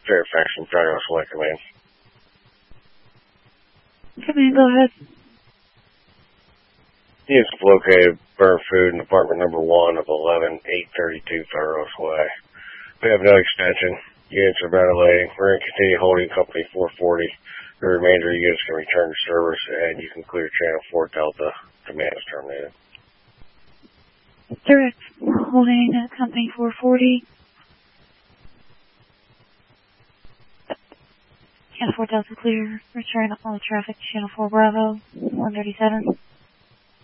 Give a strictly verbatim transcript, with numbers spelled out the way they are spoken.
Fairfax from Gyros Way Command. Command, go ahead. Units located Burn Food in apartment number one of eleven eight thirty-two Gyros Way. We have no extension. Units are ventilating. We're going to continue holding company four forty. The remainder of units can return to service, and you can clear channel four Delta. Command is terminated. Direct, holding uh, company four forty. Channel four Delta clear. Return all traffic to channel four Bravo, one thirty-seven.